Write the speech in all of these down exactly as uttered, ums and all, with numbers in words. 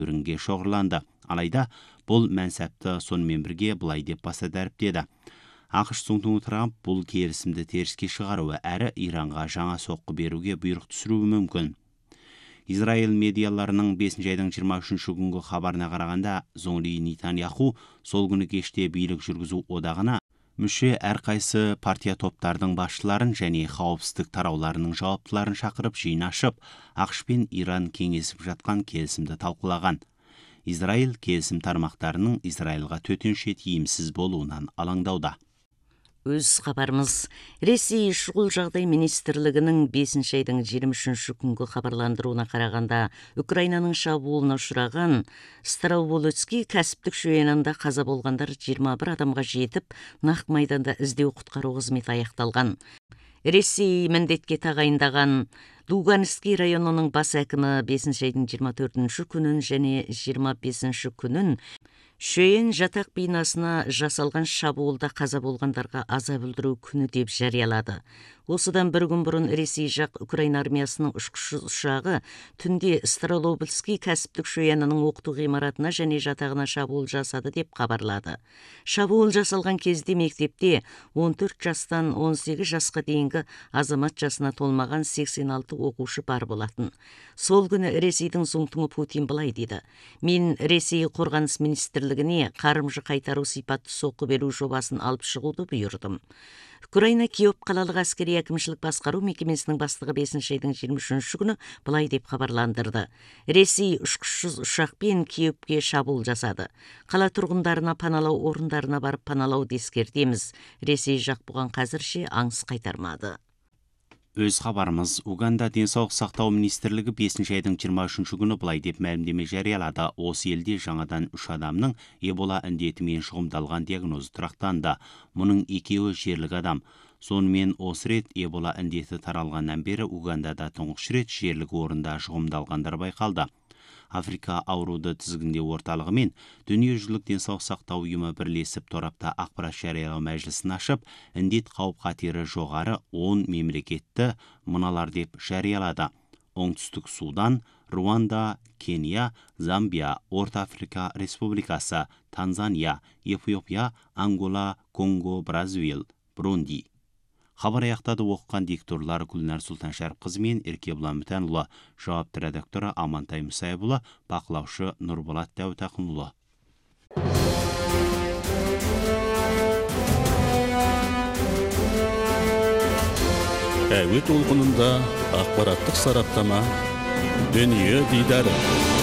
өрінге шоғырланды. Алайда бұл мәнсәпті сонымен бірге былай деп баса дәріптеді. ақш Зонтуны Трамп бұл келісімді теріске шығаруы әрі Иранға жаңа соққы беруге бұйрық түсіруі мүмкін. Израиль медиаларының бесінші айдың жиырма үшінші күнгі хабарына қарағанда, Зоңли Нетаньяху сол күні кеште билік жүргізу одағына мүше әрқайсы партия топтардың басшыларын және қауіпсіздік тарауларының жауаптыларын шақырып жиын ашып, ақш пен Иран кеңесіп жатқан келісімді талқылаған. Израиль келісім тармақтарының Израильға төтенше тиімсіз болуынан алаңдауда. Өз хабарымыз. Ресей шұғыл жағдай министрлігінің бесінші айдың жиырма үшінші күнгі хабарландыруына қарағанда, Украинаның шабуылына ұшыраған Староволоцкий кәсіптік шөйенінде қаза болғандар жиырма бір адамға жетіп, нақ майданда іздеу құтқару қызметі аяқталған. Ресей міндетке тағайындаған Луганский районының бас әкімі бесінші айдың жиырма төртінші күнін және жиырма бесінші күнін Шөйен жатақ бинасына жасалған шабуылда қаза болғандарға азап өлтіру күні деп жариялады. Осыдан бір күн бұрын Ресей жақ Украина армиясының ұшқыш ұшағы түнде Староволоцкий кәсіптік шөйенінің оқыту ғимаратына және жатағына шабуыл жасады деп хабарлады. Шабуыл жасалған кезде мектепте он төрт жастан он сегіз жасқа дейінгі азамат жасына толмаған сексен алты оқушы бар болатын. Сол күні Ресейдің Зонтуны Путин былай дейді: "Мен Ресей қорғаныс министрлігіне қарымжы қайтару сипатты соққы беру жобасын алып шығуды бұйырдым." Украина Киев қалалық әскери әкімшілік басқару мекемесінің бастығы бесінші айдың жиырма үшінші күні былай деп хабарландырды: "Ресей ұшқышсыз ұшақпен Киевке шабуыл жасады. Қала тұрғындарына паналау орындарына барып паналауды ескертеміз. Ресей жақ бұған қазірше аңыс қайтармады." Өз хабарымыз. Уганда денсаулық сақтау министрлігі бесінші айдың жиырма үшінші күні былай деп мәлімдеме жариялады. Осы елде жаңадан үш адамның Эбола індетімен шұғымдалған диагнозы тұрақтанды. Мұның екеуі жерлік адам. Сонымен осы рет Эбола індеті таралғаннан бері Угандада тұңғыш рет жерлік орында шұғымдалғандар байқалды. Африка ауруды тізгінде орталығы мен дүниежүзілік денсаулық сақтау ұйымы бірлесіп торапта ақпарат жариялау мәжілісін ашып, індет қауіп қатері жоғары он мемлекетті мыналар деп жариялады. Оңтүстік Судан, Руанда, Кения, Замбия, Орта Африка Республикасы, Танзания, Эфиопия, Ангола, Конго, Бразил, Бурунди. Хабар аяқтады. Оқыған дикторлар Гүлнар Сұлтаншәріпқызы мен Еркебұлан Мүтәнұлы, жауапты редакторы Амантай Мұсайбұлы, бақылаушы Нұрболат Дәутақынұлы. Әуе толқынында ақпараттық сараптама, дүние дидары.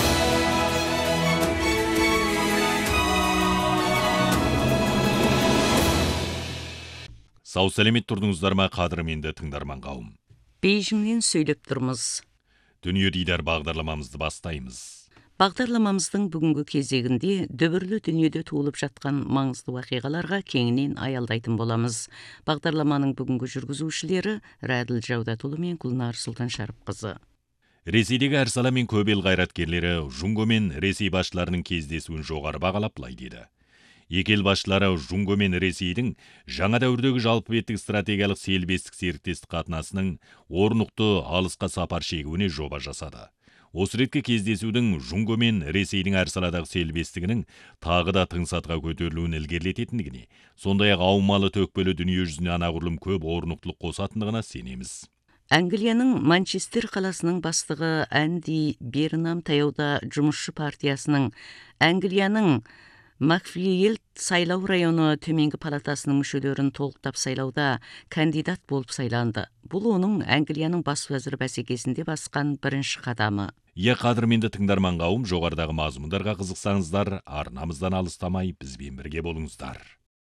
Сау сәлемет тұрдыңыздар ма, қадірменді тыңдарман қауым. Бейжіңнен сөйлеп тұрмыз. Дүние дидар бағдарламамызды бастаймыз. Бағдарламамыздың бүгінгі кезегінде дүбірлі дүниеде туылып жатқан маңызды уақиғаларға кеңінен аялдайтын боламыз. Бағдарламаның бүгінгі жүргізушілері Рәділ Жаудатұлы мен Гүлнар Сұлтаншәріпқызы. Ресейдегі әр сала мен көп ел қайраткерлері Жунго мен Ресей басшыларының кездесуін жоғары бағалап былай деді: Екі ел басшылары Жунго мен Ресейдің жаңа дәуірдегі жалпы беттік стратегиялық селбестік серіктестік қатынасының орнықты алысқа сапар шегуіне жоба жасады. Осы реткі кездесудің Жунго мен Ресейдің әр саладағы селбестігінің тағы да тың сатыға көтерілуін ілгерілететіндігіне, сондай-ақ аумалы төкпелі дүние жүзіне анағұрлым көп орнықтылық қосатындығына сенеміз. Англияның Манчестер қаласының бастығы Әнди Бернам таяуда жұмысшы партиясының Англияның Макфлиелд сайлау районы төменгі палатасының мүшелерін толықтап сайлауда кандидат болып сайланды. Бұл оның Англияның бас уәзірі бәсекесінде басқан бірінші қадамы. Е қадірменді тыңдарман қауым, жоғарыдағы мазмұндарға қызықсаңыздар, арнамыздан алыстамай бізбен бірге болыңыздар.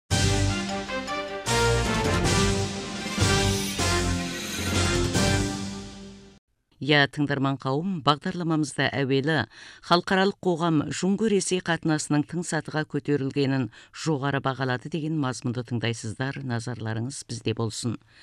Я тыңдарман қауым, бағдарламамызда әуелі халықаралық қоғам Жунго Ресей қатынасының тың сатыға көтерілгенін жоғары бағалады деген мазмұнды тыңдайсыздар, назарларыңыз бізде болсын.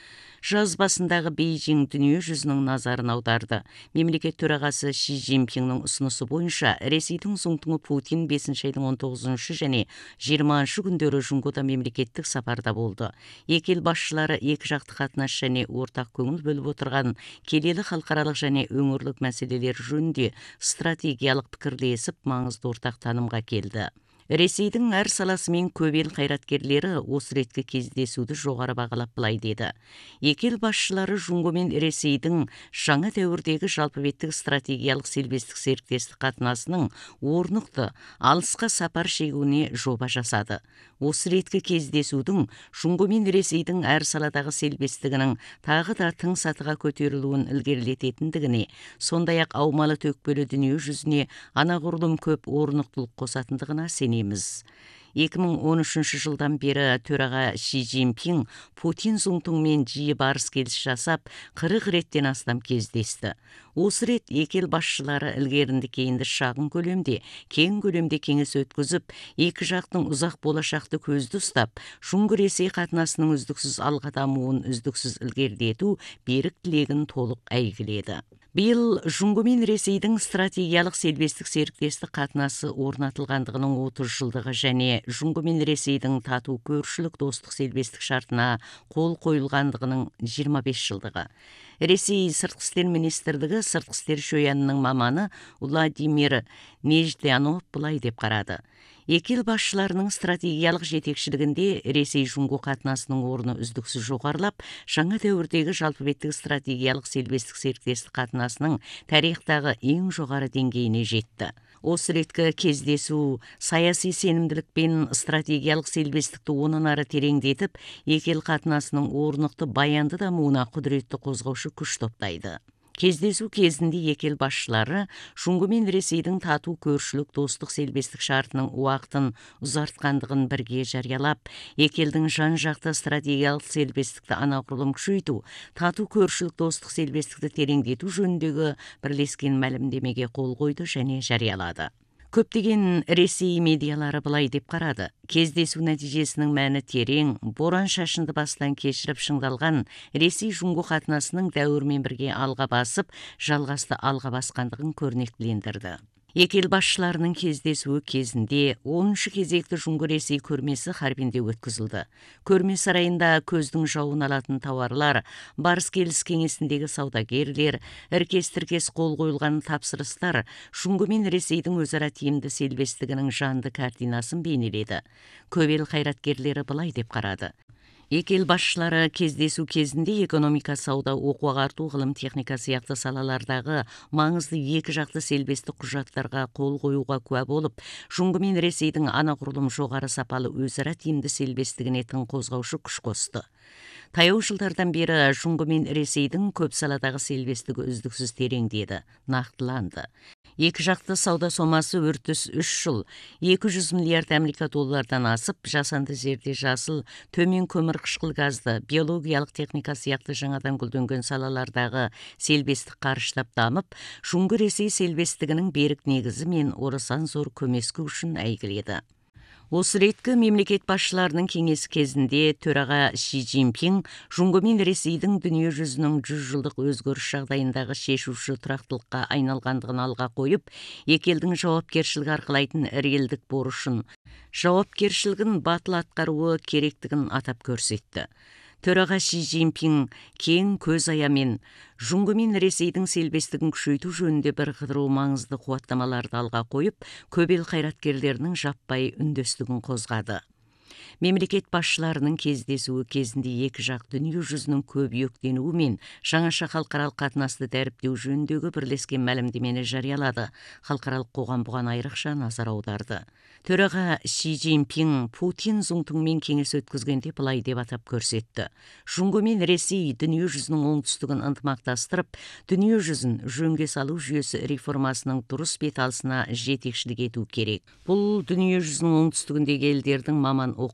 Жаз басындағы Бейжің дүние жүзінің назарын аударды. Мемлекет төрағасы Ши Цзиньпиннің ұсынысы бойынша Ресейдің Зұңтұңы Путин бесінші айдың он тоғызыншы және жиырмасыншы күндері Жұңғода мемлекеттік сапарда болды. Екі ел басшылары екі жақты қатынас және ортақ көңіл бөліп отырған келелі халықаралық және өңірлік мәселелер жөнінде стратегиялық пікірлесіп маңызды ортақ танымға келді. Ресейдің әр саласымен көп ел қайраткерлері осы реткі кездесуді жоғары бағалап былай деді. Екі ел басшылары Жұңго мен Ресейдің жаңа дәуірдегі жалпыбеттік стратегиялық селбестік серіктестік қатынасының орнықты алысқа сапар шегуіне жоба жасады. Осы реткі кездесудің Жұңго мен Ресейдің әр саладағы селбестігінің тағы да тың сатыға көтерілуін ілгерілететіндігіне, сондай-ақ аумалы төкпелі дүние жүзіне анағұрлым көп орнықтылық қосатындығына сенеміз. екі мың он үшінші жылдан бері төраға Ши Цзиньпин Путин Зұңтұңмен жиі барыс келіс жасап, қырық реттен астам кездесті. Осы рет екі ел басшылары ілгерінді кейінді шағын көлемде, кең көлемде кеңес өткізіп, екі жақтың ұзақ болашақты көзді ұстап, Жұңго-Ресей қатынасының үздіксіз алға дамуын үздіксіз ілгерілету берік тілегін толық әйгіледі. Биыл Жұңго мен Ресейдің стратегиялық селбестік серіктестік қатынасы орнатылғандығының отыз жылдығы және Жұңго мен Ресейдің тату көршілік достық селбестік шартына қол қойылғандығының жиырма бес жылдығы. Ресей сыртқы істер министрлігі сыртқы істер шоянының маманы Владимир Неждянов былай деп қарады. Екі ел басшыларының стратегиялық жетекшілігінде Ресей Жұңго қатынасының орны үздіксіз жоғарылап, жаңа дәуірдегі жалпыбеттік стратегиялық селбестік серіктестік қатынасының тарихтағы ең жоғары деңгейіне жетті. Осы реткі кездесу саяси сенімділік пен стратегиялық селбестікті онан ары тереңдетіп, екі ел қатынасының орнықты баянды дамуына құдіретті қозғаушы күш топтайды. Кездесу кезінде екі ел басшылары Жұңго мен Ресейдің тату көршілік достық селбестік шартының уақытын ұзартқандығын бірге жариялап, екі елдің жан-жақты стратегиялық селбестікті анағұрлым күшейту, тату көршілік достық селбестікті тереңдету жөніндегі бірлескен мәлімдемеге қол қойды және жариялады. Көптеген Ресей медиалары былай деп қарады. Кездесу нәтижесінің мәні терең, боран шашынды бастан кешіріп шыңдалған Ресей Жұңго қатынасының дәуірмен бірге алға басып, жалғасты алға басқандығын көрнектілендірді. Екі ел басшыларының кездесуі кезінде оныншы кезекті Жұңго-Ресей көрмесі Харбинде өткізілді. Көрме сарайында көздің жауын алатын тауарлар, барыс келіс кеңесіндегі саудагерлер, іркес-тіркес қол қойылған тапсырыстар Жұңго мен Ресейдің өзара тиімді селбестігінің жанды картинасын бейнеледі. Көп ел қайраткерлері былай деп қарады. Екі ел басшылары кездесу кезінде экономика, сауда, оқу-ағарту, ғылым, техника сияқты салалардағы маңызды екі жақты селбестік құжаттарға қол қоюға куә болып, Жұңго мен Ресейдің анағұрлым жоғары сапалы өзара тиімді селбестігіне тың қозғаушы күш қосты. Таяу жылдардан бері Жұңго мен Ресейдің көп саладағы селбестігі үздіксіз тереңдеді, нақтыланды. Екі жақты сауда сомасы үртіс үш жыл, екі жүз миллиард Америка доллардан асып, жасанды жерде жасыл, төмен көмір қышқыл газды, биологиялық техника сияқты жаңадан гүлденген салалардағы селбестік қарыштап дамып, Жұңго-Ресей селбестігінің берік негізі мен орасан зор көмескі үшін әйгіледі. Осы реткі мемлекет басшыларының кеңесі кезінде төраға Ши Цзиньпин Жұңго мен Ресейдің дүние жүзінің жүз жылдық өзгеріс жағдайындағы шешуші тұрақтылыққа айналғандығын алға қойып, екі елдің жауапкершілік арқылайтын ірі елдік борышын, жауапкершілігін батыл атқаруы керектігін атап көрсетті. Төраға Ши Цзиньпин кең көз аямен Жұңго мен Ресейдің селбестігін күшейту жөнінде бір қыдыру маңызды қуаттамаларды алға қойып, көп ел қайраткерлерінің жаппай үндестігін қозғады. Мемлекет басшыларының кездесуі кезінде екі жақ дүние жүзінің көбейектенуі мен жаңаша халықаралық қатынасты дәріптеу жөніндегі бірлескен мәлімдемені жариялады. Халықаралық қоғам бұған айрықша назар аударды. Төраға Ши Цзиньпин Путин Зұңтұңмен кеңес өткізгенде былай деп атап көрсетті. Жұңго мен Ресей дүние жүзінің оңтүстігін ынтымақтастырып, дүние жүзін жөнге салу жүйесі реформасының дұрыс бет алысына жетекшілік ету керек. Бұл дүние жүзінің оңтүстігіндегі елдердің маман оқымыстары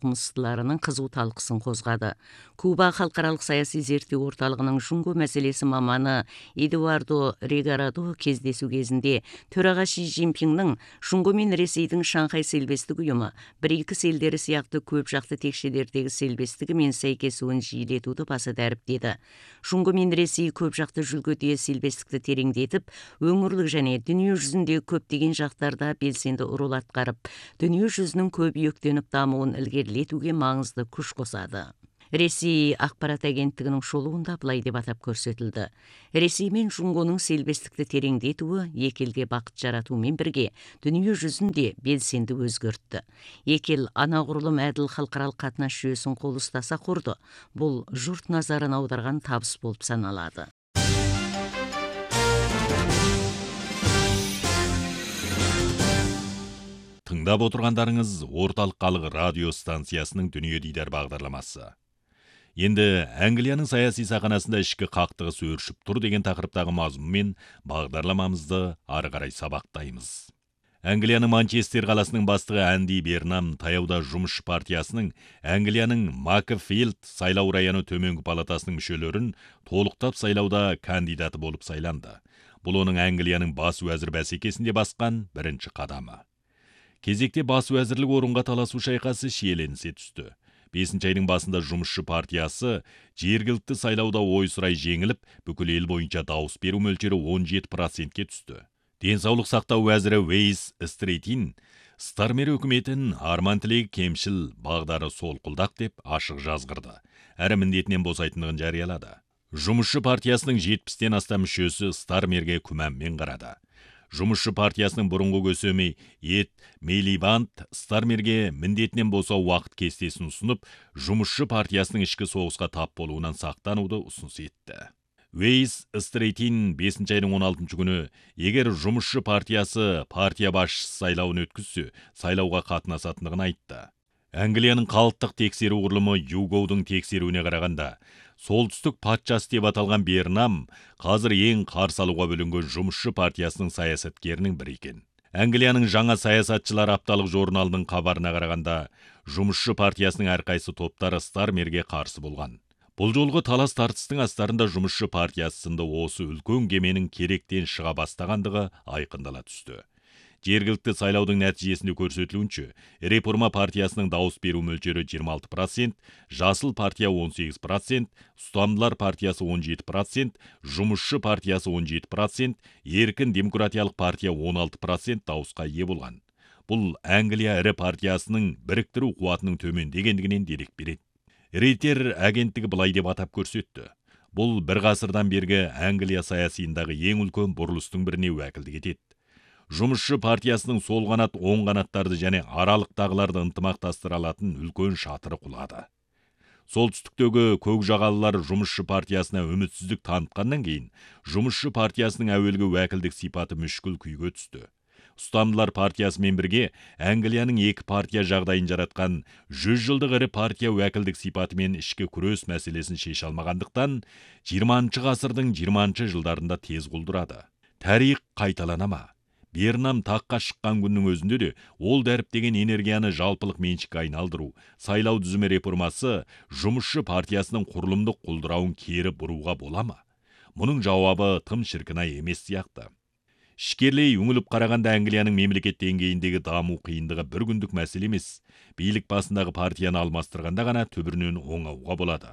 мыстыларының қызу талқысын қозғады. Куба халықаралық саяси зерттеу орталығының жұңго мәселесі маманы Эдуардо Регарадо кездесу кезінде төраға Ши Цзиньпиннің жұңго мен Ресейдің Шанхай селбестік ұйымы БРИКС елдері сияқты көп жақты текшелердегі селбестігімен сәйкесуін жиілетуді баса дәріптеді. Жұңго мен Ресей көп жақты жүлгөде селбестікті тереңдетіп, өңірлік және дүние жүзінде көптеген жақтарда белсенді рөл атқарып, дүние жүзінің көбейектеніп дамуын ілгерілетуге маңызды күш қосады. Ресей ақпарат агенттігінің шолуында былай деп атап көрсетілді. Ресей мен жұңгоның селбестікті тереңдетуі екі елге бақыт жаратумен бірге дүние жүзінде белсенді өзгертті. Екі ел анағұрлым әділ халықаралық қатынас жүйесін қол ұстаса құрды. Бұл жұрт назарын аударған табыс болып саналады. Тыңдап отырғандарыңыз орталық халық радио станциясының дүние дидар бағдарламасы. Енді Англияның саяси сахнасында ішкі қақтығыс өршіп тұр деген тақырыптағы мазмұнмен бағдарламамызды ары қарай сабақтаймыз. Англияның Манчестер қаласының бастығы Анди Бернам таяуда жұмысшы партиясының Англияның Макфилд сайлау районы төменгі палатасының мүшелерін толықтап сайлауда кандидаты болып сайланды. Бұл оның Англияның бас уәзір бәсекесінде басқан бірінші қадамы. Кезекте бас уәзірлік орынға таласу шайқасы шиеленісе түсті. Бесінші айдың басында жұмысшы партиясы жергілікті сайлауда ой сұрай жеңіліп, бүкіл ел бойынша дауыс беру мөлшері он жеті процентке түсті. Денсаулық сақтау уәзірі Уэйс Стрейтин Стармер үкіметін арман тілегі кемшіл, бағдары солқылдақ деп ашық жазғырды. Әрі міндетінен босайтындығын жариялады. Жұмысшы партиясының жетпістен астам мүшесі Стармерге күмәнмен қарады. Жұмысшы партиясының бұрынғы көсемі Эд Милибанд Стармерге міндетінен босау уақыт кестесін ұсынып, жұмысшы партиясының ішкі соғысқа тап болуынан сақтануды ұсыныс етті. Уэйс Стрейтин бесінші айдың он алтыншы күні, егер жұмысшы партиясы партия басшысы сайлауын өткізсе, сайлауға қатынасатындығын айтты. Англияның қалыптық тексеру құрылымы Югоудың тексеруіне қарағанда, солтүстік патшасы деп аталған Бернам қазір ең қарсы алуға бөлінген жұмысшы партиясының саясаткерінің бірі екен. Англияның жаңа саясатшылар апталық журналының хабарына қарағанда, жұмысшы партиясының әрқайсы топтары Стармерге қарсы болған. Бұл жолғы талас тартыстың астарында жұмысшы партиясы сынды осы үлкен кеменің керектен шыға бастағандығы айқындала түсті. Жергілікті сайлаудың нәтижесінде көрсетілуінше, Реформа партиясының дауыс беру мөлшері жиырма алты процент, Жасыл партия он сегіз процент, Ұстамдылар партиясы он жеті процент, Жұмысшы партиясы он жеті процент, Еркін демократиялық партия он алты процент дауысқа ие болған. Бұл Англия ірі партиясының біріктіру қуатының төмендегендігінен дерек береді. Рейтер агенттігі былай деп атап көрсетті. Бұл бір ғасырдан бергі Англия саясиындағы ең үлкен бұрылыстың біріне уәкілдік етеді. Жұмысшы партиясының сол қанат, оң қанаттарды және аралықтағыларды ынтымақтастыра алатын үлкен шатыры құлады. Солтүстіктегі көк жағалылар жұмысшы партиясына үмітсіздік танытқаннан кейін, жұмысшы партиясының әуелгі уәкілдік сипаты мүшкіл күйге түсті. Ұстамдылар партиясымен бірге Англияның екі партия жағдайын жаратқан жүз жылдық ірі партия уәкілдік сипатымен ішкі күрес мәселесін шеше алмағандықтан, жиырмасыншы ғасырдың жиырмасыншы жылдарында тез құлдырады. Тарих қайталана ма? Бернам таққа шыққан күннің өзінде де ол дәріптеген энергияны жалпылық меншікке айналдыру, сайлау түзімі реформасы жұмысшы партиясының құрылымдық құлдырауын кері бұруға бола ма? Мұның жауабы тым шіркінай емес сияқты. Ішкерлей үңіліп қарағанда Англияның мемлекет деңгейіндегі даму қиындығы бір күндік мәселе емес, билік басындағы партияны алмастырғанда ғана түбірінен оңауға болады.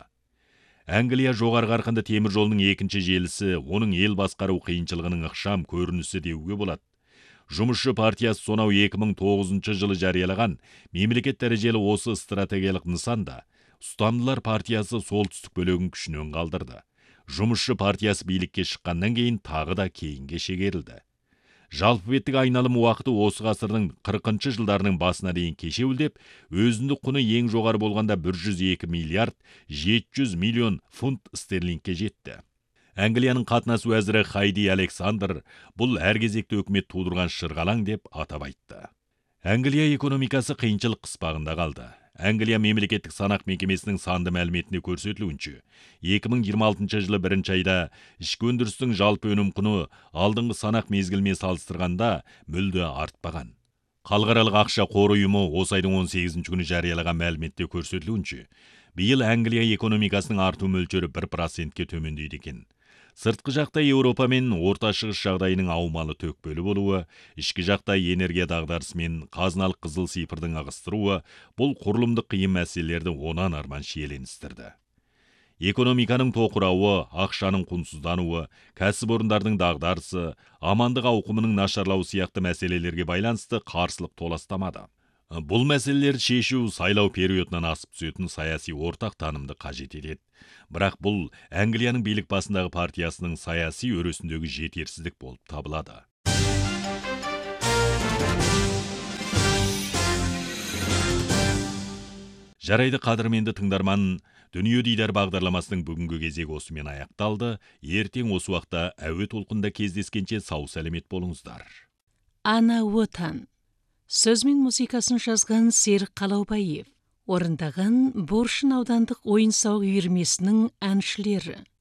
Англия жоғары қарқынды темір жолының екінші желісі, оның ел басқару қиыншылығының ықшам көрінісі деуге болады. Жұмысшы партиясы сонау екі мың тоғызыншы жылы жариялаған мемлекет дәрежелі осы стратегиялық нысанда, Ұстамдылар партиясы солтүстік бөлігін күшінен қалдырды. Жұмысшы партиясы билікке шыққаннан кейін тағы да кейінге шегерілді. Жалпы беттік айналым уақыты осы ғасырдың қырқыншы жылдарының басына дейін кешеуілдеп, өзіндік құны ең жоғары болғанда бір жүз екі миллиард жеті жүз миллион фунт стерлингке жетті. Англияның қатынас уәзірі Хайди Александр бұл әр кезекте үкімет тудырған шырғалаң деп атап айтты. Англия экономикасы қиыншылық қыспағында қалды. Англия мемлекеттік санақ мекемесінің санды мәліметіне көрсетілуінше, екі мың жиырма алтыншы жылы бірінші айда ішкі өндірістің жалпы өнім құны алдыңғы санақ мезгілімен салыстырғанда мүлде артпаған. Халықаралық ақша қоры ұйымы осы айдың он сегізінші күні жариялаған мәліметте көрсетілуінше, биыл Англия экономикасының арту мөлшері бір процентке төмендейді екен. Сыртқы жақта Еуропа мен Орта Шығыс жағдайының аумалы төкпелі болуы, ішкі жақта энергия дағдарысы мен қазыналық қызыл сиырдың ығыстыруы бұл құрылымдық қиын мәселелерді онан арман шиеленістірді. Экономиканың тоқырауы, ақшаның құнсыздануы, кәсіпорындардың дағдарысы, амандық ауқымының нашарлауы сияқты мәселелерге байланысты қарсылық толастамады. Бұл мәселелерді шешу сайлау периодынан асып түсетін саяси ортақ танымды қажет етеді. Бірақ бұл Англияның билік басындағы партиясының саяси өресіндегі жетерсіздік болып табылады. Жарайды қадірменді тыңдарман, Дүние Дидар бағдарламасының бүгінгі кезегі осымен аяқталды. Ертең осы уақытта әуе толқында кездескенше сау сәлемет болыңыздар. Ана отан. Сөз мен музыкасын жазған Серік Қалаубаев. Орындаған Боршын аудандық ойын-сауық үйірмесінің әншілері.